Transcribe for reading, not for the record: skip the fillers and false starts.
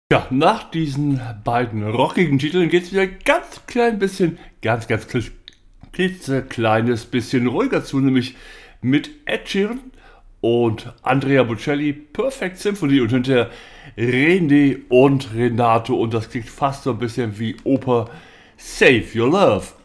Ja, nach diesen beiden rockigen Titeln geht es wieder ganz klein bisschen, ganz klitzekleines bisschen ruhiger zu, nämlich mit Ed Sheeran und Andrea Bocelli, Perfect Symphony und hinterher René und Renato und das klingt fast so ein bisschen wie Oper Save Your Love.